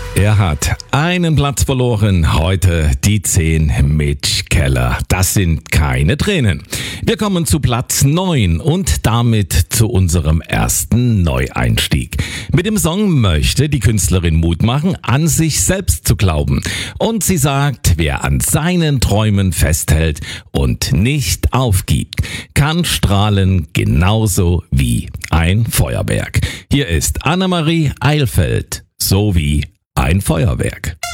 Er hat einen Platz verloren, heute die 10 Mitch Keller. Das sind keine Tränen. Wir kommen zu Platz 9 und damit zu unserem ersten Neueinstieg. Mit dem Song möchte die Künstlerin Mut machen, an sich selbst zu glauben. Und sie sagt, wer an seinen Träumen festhält und nicht aufgibt, kann strahlen genauso wie ein Feuerwerk. Hier ist Annemarie Eilfeld, so wie ein Feuerwerk.